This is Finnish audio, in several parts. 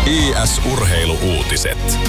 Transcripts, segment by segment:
IS-urheilu-uutiset.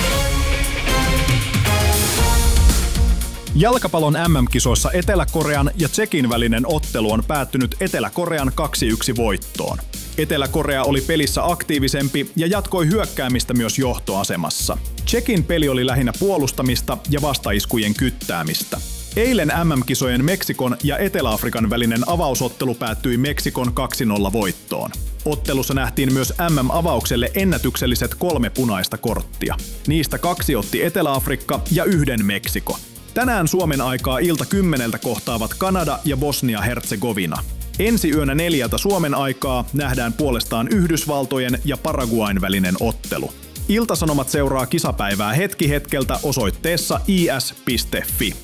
Jalkapallon MM-kisoissa Etelä-Korean ja Tšekin välinen ottelu on päättynyt Etelä-Korean 2-1 voittoon. Etelä-Korea oli pelissä aktiivisempi ja jatkoi hyökkäämistä myös johtoasemassa. Tšekin peli oli lähinnä puolustamista ja vastaiskujen kyttäämistä. Eilen MM-kisojen Meksikon ja Etelä-Afrikan välinen avausottelu päättyi Meksikon 2-0 voittoon. Ottelussa nähtiin myös MM-avaukselle ennätykselliset 3 punaista korttia. Niistä 2 otti Etelä-Afrikka ja 1 Meksiko. Tänään Suomen aikaa ilta 10 kohtaavat Kanada ja Bosnia-Herzegovina. Ensi yönä 4 Suomen aikaa nähdään puolestaan Yhdysvaltojen ja Paraguayn välinen ottelu. Ilta-Sanomat seuraa kisapäivää hetki hetkeltä osoitteessa is.fi.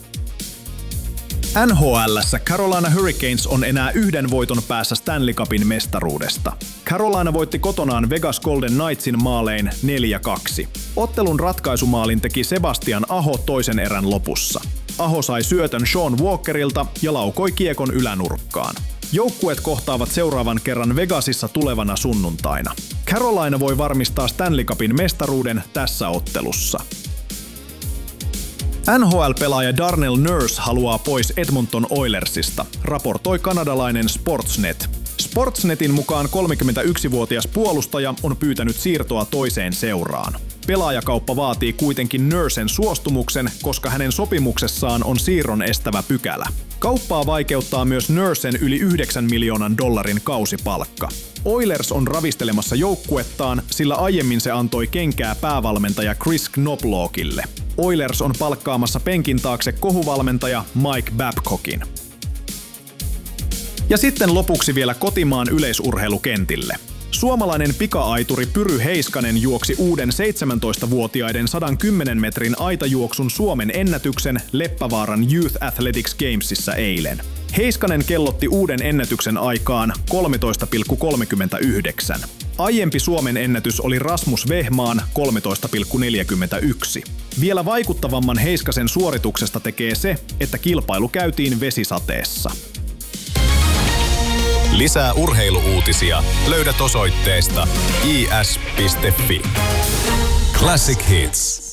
NHL:ssä Carolina Hurricanes on enää 1 voiton päässä Stanley Cupin mestaruudesta. Carolina voitti kotonaan Vegas Golden Knightsin maalein 4-2. Ottelun ratkaisumaalin teki Sebastian Aho toisen erän lopussa. Aho sai syötön Sean Walkerilta ja laukoi kiekon ylänurkkaan. Joukkueet kohtaavat seuraavan kerran Vegasissa tulevana sunnuntaina. Carolina voi varmistaa Stanley Cupin mestaruuden tässä ottelussa. NHL-pelaaja Darnell Nurse haluaa pois Edmonton Oilersista, raportoi kanadalainen Sportsnet. Sportsnetin mukaan 31-vuotias puolustaja on pyytänyt siirtoa toiseen seuraan. Pelaajakauppaa vaatii kuitenkin Nursen suostumuksen, koska hänen sopimuksessaan on siirron estävä pykälä. Kauppaa vaikeuttaa myös Nursen yli $9 miljoonan kausipalkka. Oilers on ravistelemassa joukkuettaan, sillä aiemmin se antoi kenkää päävalmentaja Chris Knoblauchille. Oilers on palkkaamassa penkin taakse kohuvalmentaja Mike Babcockin. Ja sitten lopuksi vielä kotimaan yleisurheilukentille. Suomalainen pika-aituri Pyry Heiskanen juoksi uuden 17-vuotiaiden 110 metrin aitajuoksun Suomen ennätyksen Leppävaaran Youth Athletics Gamesissa eilen. Heiskanen kellotti uuden ennätyksen aikaan 13,39. Aiempi Suomen ennätys oli Rasmus Vehmaan 13,41. Vielä vaikuttavamman Heiskasen suorituksesta tekee se, että kilpailu käytiin vesisateessa. Lisää urheilu-uutisia löydät osoitteesta is.fi. Classic Hits.